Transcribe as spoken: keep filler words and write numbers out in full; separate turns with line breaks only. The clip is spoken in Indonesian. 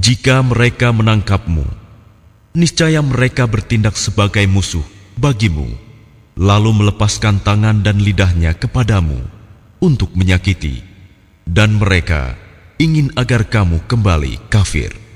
Jika mereka menangkapmu, niscaya mereka bertindak sebagai musuh bagimu, lalu melepaskan tangan dan lidahnya kepadamu untuk menyakiti, dan mereka ingin agar kamu kembali kafir.